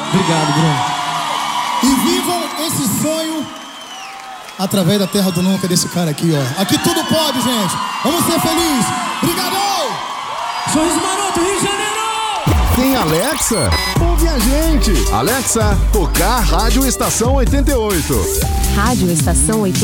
Obrigado, Bruno. E vivam esse sonho através da terra do nunca desse cara aqui, ó. Aqui tudo pode, gente. Vamos ser felizes. Obrigadão! Sorriso Maroto, Rio de Janeiro! Tem Alexa? Ouve a gente! Alexa, tocar Rádio Estação 88. Rádio Estação 88.